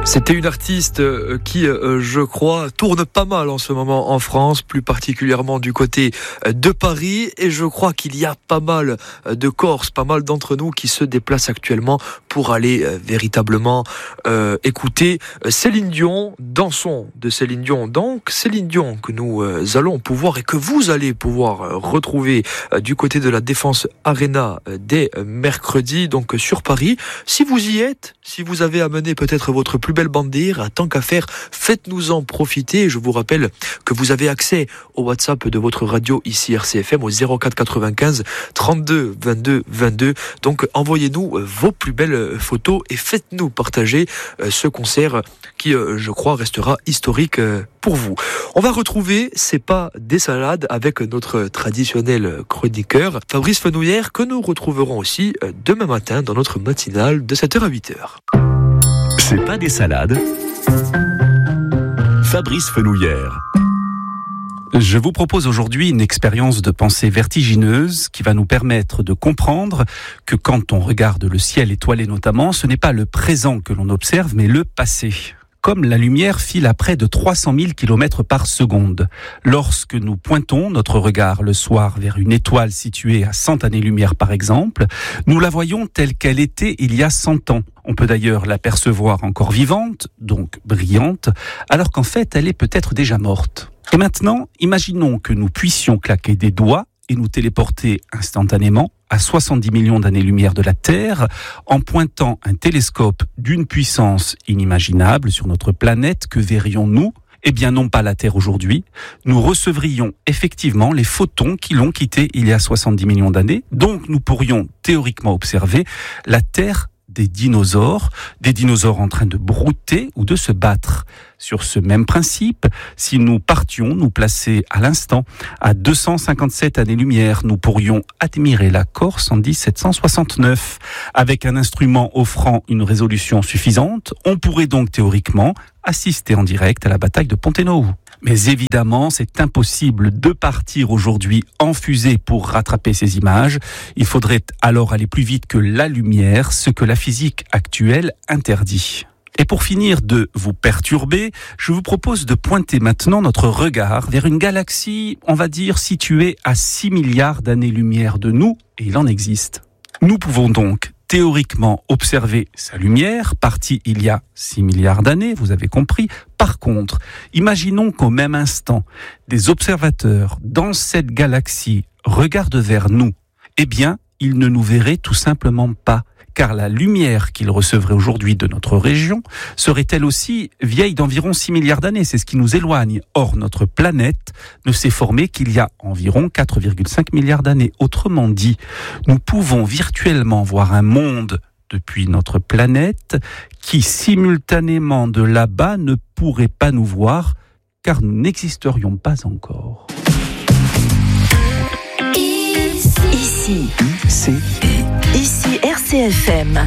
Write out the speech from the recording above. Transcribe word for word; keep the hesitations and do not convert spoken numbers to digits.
C'était une artiste qui, je crois, tourne pas mal en ce moment en France, plus particulièrement du côté de Paris. Et je crois qu'il y a pas mal de Corses, pas mal d'entre nous qui se déplacent actuellement pour aller véritablement euh, écouter Céline Dion, dansons de Céline Dion. Donc Céline Dion que nous allons pouvoir et que vous allez pouvoir retrouver du côté de la Défense Arena dès mercredi, donc sur Paris. Si vous y êtes, si vous avez amené peut-être votre plus belle bandière, tant qu'à faire, faites-nous en profiter. Je vous rappelle que vous avez accès au WhatsApp de votre radio ici R C F M au zéro quatre quatre-vingt-quinze trente-deux vingt-deux vingt-deux. Donc envoyez-nous vos plus belles photos et faites-nous partager ce concert qui, je crois, restera historique pour vous. On va retrouver C'est pas des salades avec notre traditionnel chroniqueur Fabrice Fenouillère, que nous retrouverons aussi demain matin dans notre matinale de sept heures à huit heures. C'est pas des salades. Fabrice Fenouillère. Je vous propose aujourd'hui une expérience de pensée vertigineuse qui va nous permettre de comprendre que quand on regarde le ciel étoilé notamment, ce n'est pas le présent que l'on observe, mais le passé. Comme la lumière file à près de trois cent mille kilomètres par seconde. Lorsque nous pointons notre regard le soir vers une étoile située à cent années-lumière par exemple, nous la voyons telle qu'elle était il y a cent ans. On peut d'ailleurs l'apercevoir encore vivante, donc brillante, alors qu'en fait elle est peut-être déjà morte. Et maintenant, imaginons que nous puissions claquer des doigts et nous téléporter instantanément à soixante-dix millions d'années-lumière de la Terre, en pointant un télescope d'une puissance inimaginable sur notre planète. Que verrions-nous ? Eh bien non pas la Terre aujourd'hui, nous recevrions effectivement les photons qui l'ont quittée il y a soixante-dix millions d'années, donc nous pourrions théoriquement observer la Terre des dinosaures, des dinosaures en train de brouter ou de se battre. Sur ce même principe, si nous partions nous placer à l'instant à deux cent cinquante-sept années-lumière, nous pourrions admirer la Corse en dix-sept cent soixante-neuf. Avec un instrument offrant une résolution suffisante, on pourrait donc théoriquement assister en direct à la bataille de Ponténoe. Mais évidemment, c'est impossible de partir aujourd'hui en fusée pour rattraper ces images. Il faudrait alors aller plus vite que la lumière, ce que la physique actuelle interdit. Et pour finir de vous perturber, je vous propose de pointer maintenant notre regard vers une galaxie, on va dire, située à six milliards d'années-lumière de nous, et il en existe. Nous pouvons donc théoriquement observer sa lumière, partie il y a six milliards d'années, vous avez compris. Par contre, imaginons qu'au même instant, des observateurs dans cette galaxie regardent vers nous. Eh bien, ils ne nous verraient tout simplement pas, car la lumière qu'ils recevraient aujourd'hui de notre région serait elle aussi vieille d'environ six milliards d'années. C'est ce qui nous éloigne. Or, notre planète ne s'est formée qu'il y a environ quatre virgule cinq milliards d'années. Autrement dit, nous pouvons virtuellement voir un monde depuis notre planète qui, simultanément de là-bas, ne pourrait pas nous voir, car nous n'existerions pas encore. Ici, ici, ici, ici R C F M.